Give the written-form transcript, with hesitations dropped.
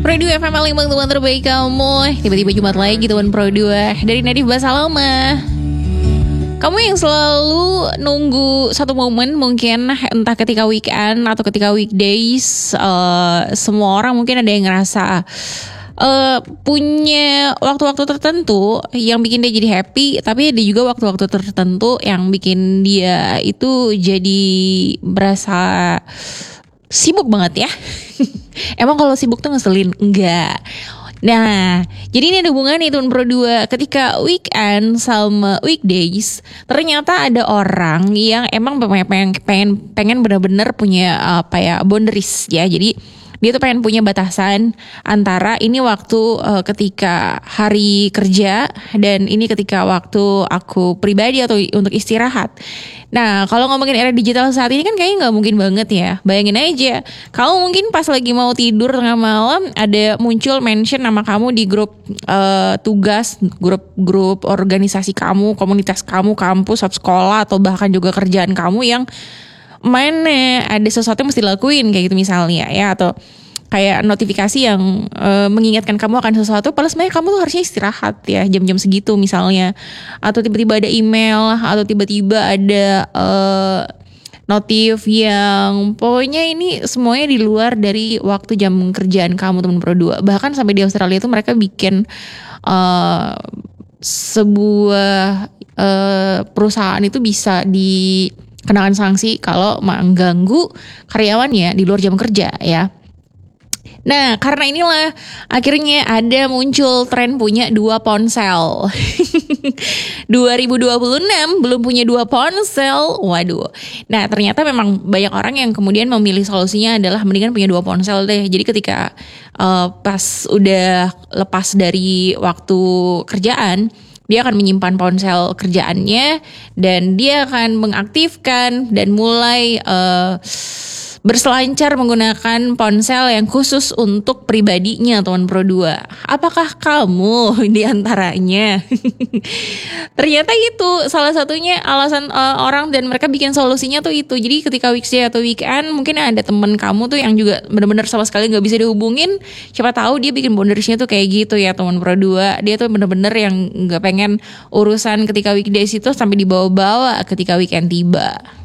Pro 2 FM paling teman terbaik kamu. Tiba-tiba Jumat lagi teman Pro 2 dari Nadif Basalama. Kamu yang selalu nunggu satu momen mungkin entah ketika weekend atau ketika weekdays, semua orang mungkin ada yang ngerasa punya waktu-waktu tertentu yang bikin dia jadi happy, tapi ada juga waktu-waktu tertentu yang bikin dia itu jadi berasa sibuk banget ya. Emang kalau sibuk tuh ngeselin? Enggak. Nah, jadi ini ada hubungan nih teman Pro 2. Ketika weekend sama weekdays, ternyata ada orang yang emang pengen benar-benar punya boundaries ya. Jadi dia tuh pengen punya batasan antara ini waktu ketika hari kerja dan ini ketika waktu aku pribadi atau untuk istirahat. Nah, kalau ngomongin era digital saat ini kan kayaknya nggak mungkin banget ya. Bayangin aja, kamu mungkin pas lagi mau tidur tengah malam ada muncul mention nama kamu di grup tugas, grup organisasi kamu, komunitas kamu, kampus, atau sekolah, atau bahkan juga kerjaan kamu yang mana ada sesuatu yang mesti dilakuin kayak gitu misalnya ya, atau kayak notifikasi yang mengingatkan kamu akan sesuatu padahal sebenarnya kamu tuh harusnya istirahat ya jam-jam segitu misalnya, atau tiba-tiba ada email atau tiba-tiba ada notif yang pokoknya ini semuanya di luar dari waktu jam kerjaan kamu teman Pro 2. Bahkan sampai di Australia itu mereka bikin sebuah perusahaan itu bisa dikenakan sanksi kalau mengganggu karyawannya di luar jam kerja ya. Nah, karena inilah akhirnya ada muncul tren punya 2 ponsel. 2026 belum punya 2 ponsel. Waduh. Nah, ternyata memang banyak orang yang kemudian memilih solusinya adalah mendingan punya 2 ponsel deh. Jadi ketika pas udah lepas dari waktu kerjaan, dia akan menyimpan ponsel kerjaannya dan dia akan mengaktifkan dan mulai berselancar menggunakan ponsel yang khusus untuk pribadinya teman Pro 2. Apakah kamu diantaranya? Ternyata itu salah satunya alasan orang dan mereka bikin solusinya tuh itu. Jadi ketika weekday atau weekend mungkin ada teman kamu tuh yang juga benar-benar sama sekali gak bisa dihubungin. Siapa tahu dia bikin boundariesnya tuh kayak gitu ya teman Pro 2. Dia tuh benar-benar yang gak pengen urusan ketika weekdays itu sampai dibawa-bawa ketika weekend tiba.